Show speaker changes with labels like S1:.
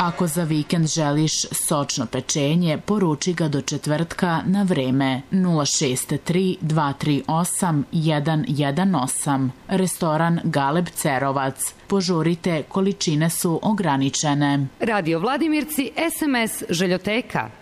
S1: Ako za vikend želiš sočno pečenje, poruči ga do četvrtka na vreme 063 238 118. Restoran Galeb Cerovac. Požurite, količine su ograničene.
S2: Radio Vladimirci, SMS Željoteka